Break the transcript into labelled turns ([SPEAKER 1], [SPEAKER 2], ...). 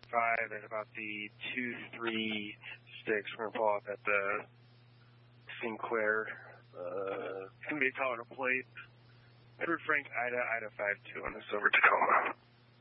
[SPEAKER 1] 5 at about the 2-3 sticks. We're going to pull off at the Sinclair. It's going to be a color to plate. Edward Frank, Ida 5-2 on the Silver Tacoma.